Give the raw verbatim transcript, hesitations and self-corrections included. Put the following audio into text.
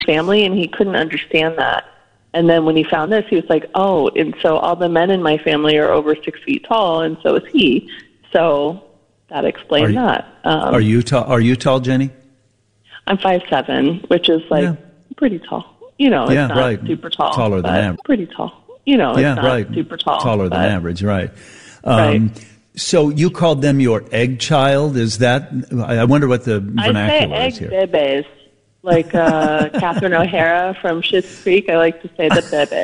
family, and he couldn't understand that. And then when he found this, he was like, oh, and so all the men in my family are over six feet tall, and so is he. So that explained you, that. Um, are you tall? Are you tall, Jenny? I'm five seven, which is like yeah. pretty tall. You know, it's yeah, not right. super tall. Taller than average. Pretty tall. You know, it's yeah, not right. super tall. Taller but, than average, right. Um, right. So you called them your egg child? Is that, I wonder what the vernacular I say is here. egg bebes, like uh, Catherine O'Hara from Schitt's Creek. I like to say the bebe.